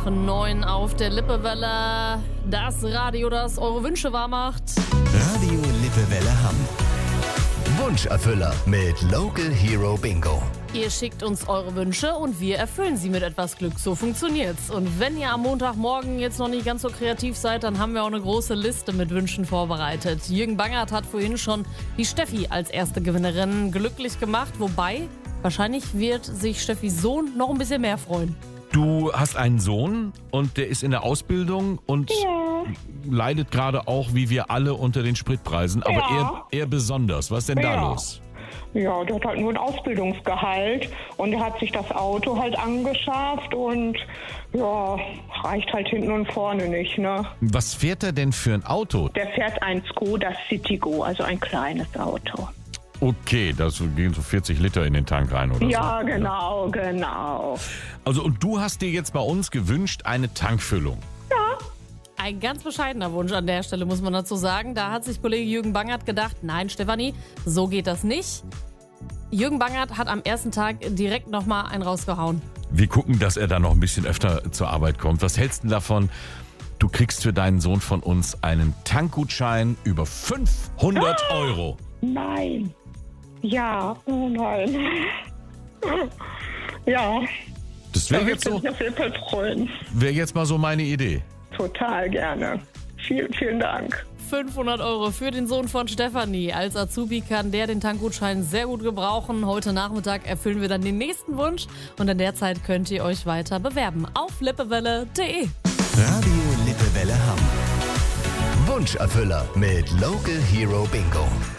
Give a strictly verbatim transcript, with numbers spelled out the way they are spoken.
nach neun auf der Lippewelle. Das Radio, das eure Wünsche wahr macht. Radio Lippewelle Hamm. Wunscherfüller mit Local Hero Bingo. Ihr schickt uns eure Wünsche und wir erfüllen sie mit etwas Glück. So funktioniert's. Und wenn ihr am Montagmorgen jetzt noch nicht ganz so kreativ seid, dann haben wir auch eine große Liste mit Wünschen vorbereitet. Jürgen Bangert hat vorhin schon die Steffi als erste Gewinnerin glücklich gemacht. Wobei, wahrscheinlich wird sich Steffis Sohn noch ein bisschen mehr freuen. Du hast einen Sohn und der ist in der Ausbildung und Ja. leidet gerade auch, wie wir alle, unter den Spritpreisen. Aber Ja. er, er besonders. Was ist denn da Ja. los? Ja, der hat halt nur ein Ausbildungsgehalt und er hat sich das Auto halt angeschafft und ja, reicht halt hinten und vorne nicht, ne? Was fährt er denn für ein Auto? Der fährt ein Skoda Citigo, also ein kleines Auto. Okay, da gehen so vierzig Liter in den Tank rein oder Ja, so. genau, genau. Also und du hast dir jetzt bei uns gewünscht eine Tankfüllung. Ein ganz bescheidener Wunsch an der Stelle, muss man dazu sagen. Da hat sich Kollege Jürgen Bangert gedacht, nein, Stefanie, so geht das nicht. Jürgen Bangert hat am ersten Tag direkt nochmal einen rausgehauen. Wir gucken, dass er da noch ein bisschen öfter zur Arbeit kommt. Was hältst du davon? Du kriegst für deinen Sohn von uns einen Tankgutschein über fünfhundert Euro. Nein. Ja, oh nein. Ja, Das da wäre würde jetzt ich so, mich auf jeden Fall freuen. wäre jetzt mal so meine Idee. Total gerne. Vielen, vielen Dank. fünfhundert Euro für den Sohn von Stefanie. Als Azubi kann der den Tankgutschein sehr gut gebrauchen. Heute Nachmittag erfüllen wir dann den nächsten Wunsch und in der Zeit könnt ihr euch weiter bewerben auf lippewelle punkt de. Radio Lippewelle Hamm. Wunscherfüller mit Local Hero Bingo.